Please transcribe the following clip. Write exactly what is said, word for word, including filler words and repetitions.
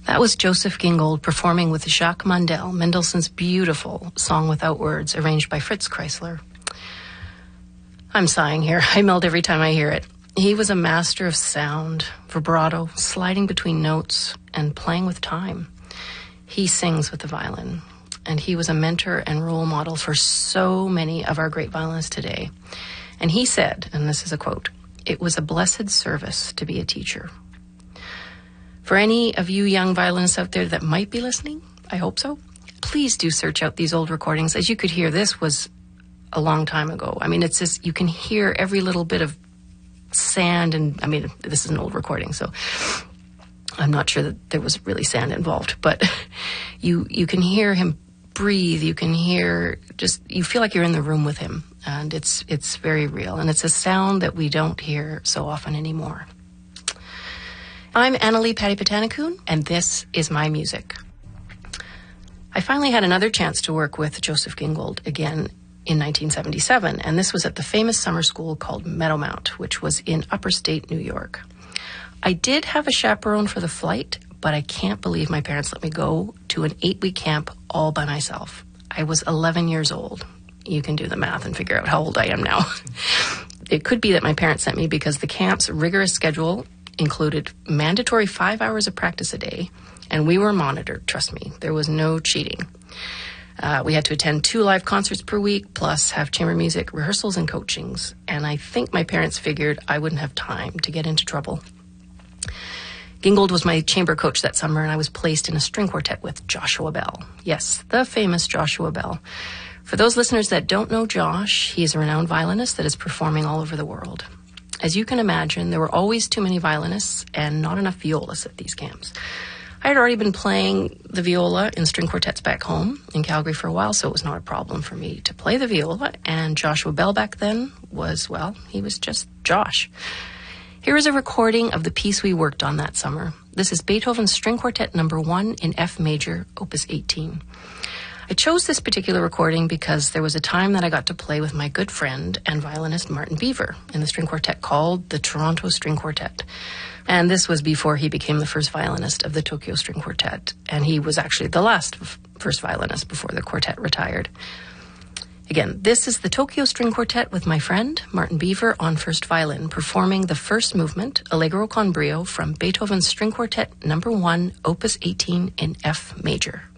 That was Joseph Gingold performing with Jacques Mundell, Mendelssohn's beautiful Song Without Words, arranged by Fritz Kreisler. I'm sighing here. I melt every time I hear it. He was a master of sound, vibrato, sliding between notes, and playing with time. He sings with the violin, and he was a mentor and role model for so many of our great violinists today. And he said, and this is a quote, "It was a blessed service to be a teacher." For any of you young violinists out there that might be listening, I hope so, please do search out these old recordings. As you could hear, this was a long time ago. I mean, it's just, you can hear every little bit of sand, and I mean, this is an old recording, so I'm not sure that there was really sand involved, but you you can hear him breathe. You can hear, just, you feel like you're in the room with him, and it's it's very real, and it's a sound that we don't hear so often anymore. I'm Annalie Patipatanikun, and this is my music. I finally had another chance to work with Joseph Gingold again in nineteen seventy-seven, and this was at the famous summer school called Meadowmount, which was in upper state New York. I did have a chaperone for the flight, but I can't believe my parents let me go to an eight-week camp all by myself. I was eleven years old. You can do the math and figure out how old I am now. It could be that my parents sent me because the camp's rigorous schedule included mandatory five hours of practice a day, and we were monitored, trust me. There was no cheating. Uh, we had to attend two live concerts per week, plus have chamber music rehearsals and coachings, and I think my parents figured I wouldn't have time to get into trouble. Gingold was my chamber coach that summer, and I was placed in a string quartet with Joshua Bell. Yes, the famous Joshua Bell. For those listeners that don't know Josh, he is a renowned violinist that is performing all over the world. As you can imagine, there were always too many violinists and not enough violas at these camps. I had already been playing the viola in string quartets back home in Calgary for a while, so it was not a problem for me to play the viola, and Joshua Bell back then was, well, he was just Josh. Here is a recording of the piece we worked on that summer. This is Beethoven's String Quartet number one in F major, opus eighteen. I chose this particular recording because there was a time that I got to play with my good friend and violinist Martin Beaver in the string quartet called the Toronto String Quartet. And this was before he became the first violinist of the Tokyo String Quartet. And he was actually the last f- first violinist before the quartet retired. Again, this is the Tokyo String Quartet with my friend Martin Beaver on first violin, performing the first movement, Allegro con brio, from Beethoven's String Quartet number one, opus eighteen in F major.